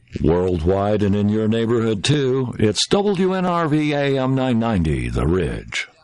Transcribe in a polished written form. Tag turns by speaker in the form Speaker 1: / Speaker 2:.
Speaker 1: Worldwide and in your neighborhood, too, it's WNRV AM 990, The Ridge.